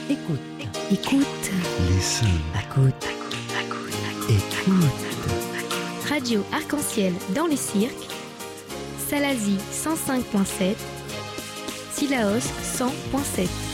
Écoute. Écoute. Listen. Écoute. Écoute. Radio Arc-en-Ciel dans les cirques, Salazie 105.7, Sillaos 100.7.